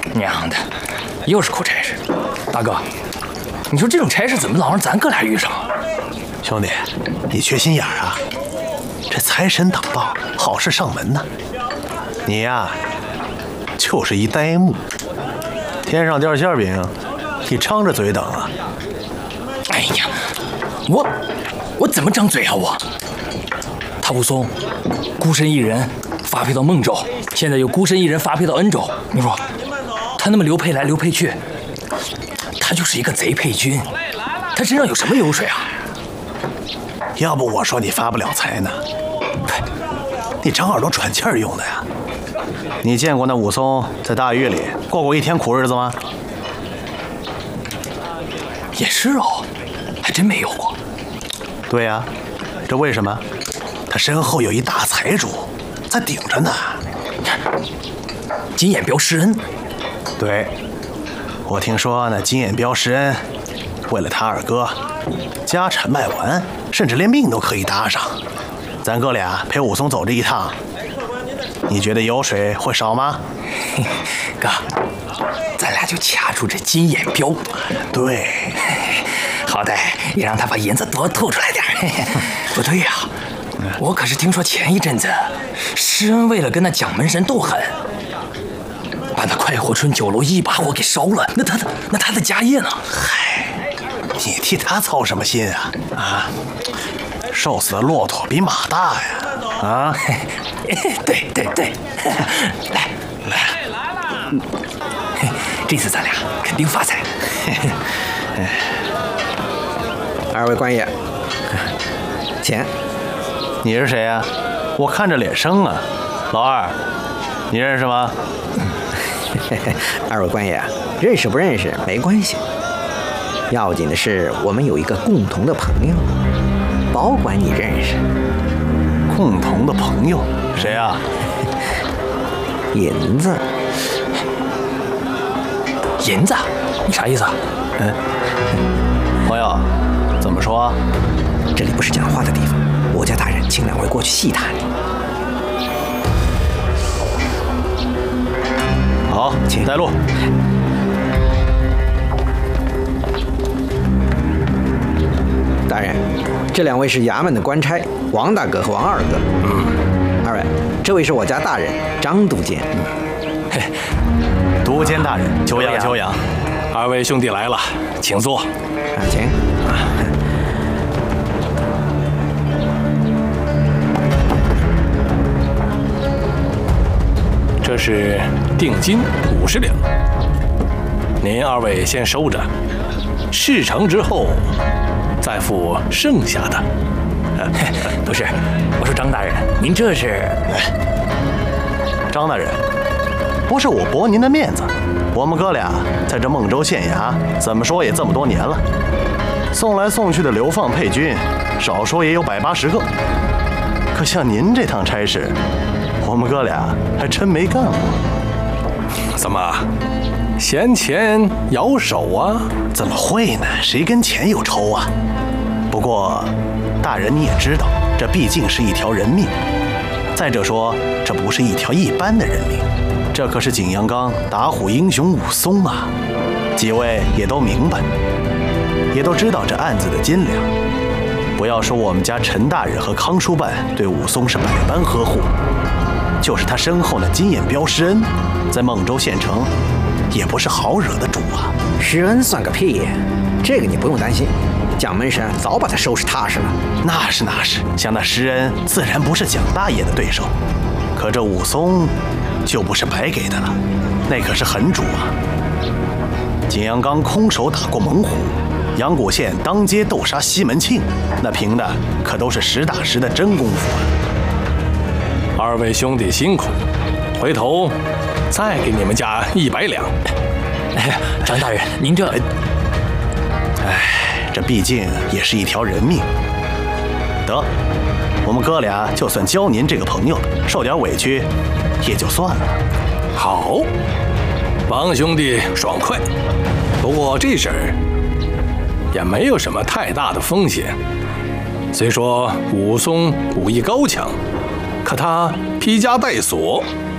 娘的，又是口差事。大哥，你说这种差事怎么老让咱哥俩遇上？ 兄弟，你缺心眼儿啊！这财神挡道，好事上门呢。你呀，就是一呆木。天上掉馅饼，你张着嘴等啊？ 哎呀，我怎么张嘴啊我？他武松孤身一人发配到孟州，现在又孤身一人发配到恩州。你说他那么流配来流配去，他就是一个贼配军，他身上有什么油水啊？ 要不我说你发不了财呢？你长耳朵喘气儿用的呀？你见过那武松在大狱里过一天苦日子吗？ 也是哦，还真没有过。 对呀，这为什么？他身后有一大财主在顶着呢。 金眼彪施恩。 对，我听说那金眼彪施恩，为了他二哥，家产卖完，甚至连命都可以搭上。咱哥俩陪武松走这一趟，你觉得油水会少吗？ 哥，咱俩就掐住这金眼彪。 对， 好歹也让他把银子多吐出来点。不对呀，我可是听说前一阵子施恩为了跟那蒋门神斗狠，把那快活春酒楼一把火给烧了。那他的家业呢？ 嗨，你替他操什么心啊？啊，瘦死的骆驼比马大呀！啊， 对，来，这次咱俩肯定发财。 二位官爷，钱。 你是谁呀？我看着脸生啊。老二，你认识吗？ 二位官爷，认识不认识没关系，要紧的是我们有一个共同的朋友，保管你认识。 共同的朋友谁啊？ 银子。 银子？你啥意思啊？ 朋友，怎么说？ 这里不是讲话的地方，我家大人请两位过去细谈。 好，请带路。 大人，这两位是衙门的官差，王大哥和王二哥。二位，这位是我家大人张督监。 督监大人，久仰久仰。 二位兄弟来了，请坐。 请。 这是定金50两，您二位先收着，事成之后再付剩下的。 不是，我说张大人，您这是？ 张大人，不是我驳您的面子，我们哥俩在这孟州县衙，怎么说也这么多年了，送来送去的流放配军，少说也有180个。可像您这趟差事，我们哥俩还真没干过。 怎么，嫌钱咬手啊？ 怎么会呢？谁跟钱有仇啊？不过，大人你也知道，这毕竟是一条人命。再者说，这不是一条一般的人命，这可是景阳冈打虎英雄武松啊！几位也都明白，也都知道这案子的斤两。不要说我们家陈大人和康书办对武松是百般呵护，就是他身后那金眼彪施恩，在孟州县城也不是好惹的主啊。 施恩算个屁，这个你不用担心，蒋门神早把他收拾踏实了。 那是，像那施恩自然不是蒋大爷的对手，可这武松就不是白给的了，那可是狠主啊。景阳冈空手打过猛虎，阳谷县当街斗杀西门庆，那凭的可都是实打实的真功夫啊。 二位兄弟辛苦，回头再给你们家100两。 张大人，您这…… 这毕竟也是一条人命。得，我们哥俩就算交您这个朋友了，受点委屈也就算了。 好，王兄弟爽快。不过这事儿也没有什么太大的风险。虽说武松武艺高强，可他披枷带锁，